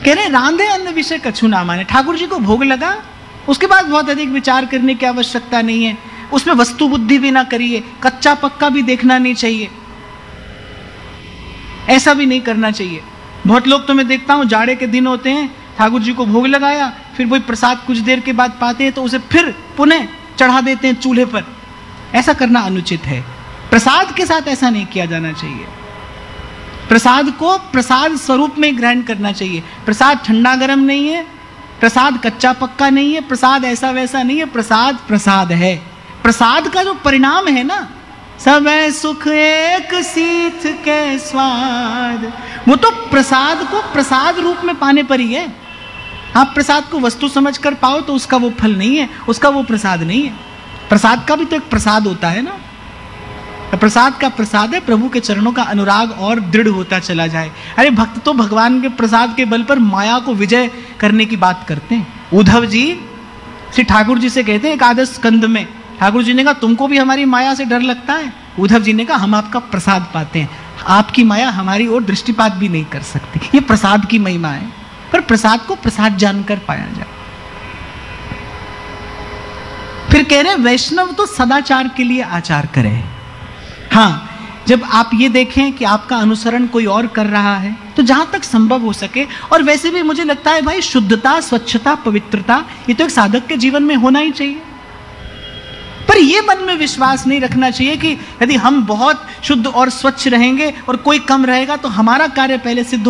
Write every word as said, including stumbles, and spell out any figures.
कह रहे रांधे अन्न विषय कछु ना माने। ठाकुर जी को भोग लगा, उसके बाद बहुत अधिक विचार करने की आवश्यकता नहीं है, उसमें वस्तु बुद्धि भी ना करिए, कच्चा पक्का भी देखना नहीं चाहिए, ऐसा भी नहीं करना चाहिए। बहुत लोग तो मैं देखता हूं जाड़े के दिन होते हैं, ठाकुर जी को भोग लगाया, फिर वही प्रसाद कुछ देर के बाद पाते हैं तो उसे फिर पुनः चढ़ा देते हैं चूल्हे पर। ऐसा करना अनुचित है। प्रसाद के साथ ऐसा नहीं किया जाना चाहिए। प्रसाद को प्रसाद स्वरूप में ग्रहण करना चाहिए। प्रसाद ठंडा गर्म नहीं है, प्रसाद कच्चा पक्का नहीं है, प्रसाद ऐसा वैसा नहीं है, प्रसाद प्रसाद है। प्रसाद का जो परिणाम है ना, सब सुख एक सीथ के स्वाद, वो तो प्रसाद को प्रसाद रूप में पाने पर ही है। आप प्रसाद को वस्तु समझकर पाओ तो उसका वो फल नहीं है, उसका वो प्रसाद नहीं है। प्रसाद का भी तो एक प्रसाद होता है ना। प्रसाद का प्रसाद है प्रभु के चरणों का अनुराग और दृढ़ होता चला जाए। अरे भक्त तो भगवान के प्रसाद के बल पर माया को विजय करने की बात करते हैं। उद्धव जी श्री ठाकुर जी से कहते हैं एकादश स्कंद में, ठाकुर जी ने कहा तुमको भी हमारी माया से डर लगता है? उद्धव जी ने कहा हम आपका प्रसाद पाते हैं, आपकी माया हमारी ओर दृष्टिपात भी नहीं कर सकती। ये प्रसाद की महिमा है, पर प्रसाद को प्रसाद जानकर पाया जाए। फिर कह रहे वैष्णव तो सदाचार के लिए आचार करे। हाँ, जब आप ये देखें कि आपका अनुसरण कोई और कर रहा है तो जहां तक संभव हो सके, और वैसे भी मुझे लगता है भाई शुद्धता, स्वच्छता, पवित्रता ये तो एक साधक के जीवन में होना ही चाहिए। पर यह मन में विश्वास नहीं रखना चाहिए कि यदि हम बहुत शुद्ध और स्वच्छ रहेंगे और कोई कम रहेगा तो हमारा कार्य पहले सिद्ध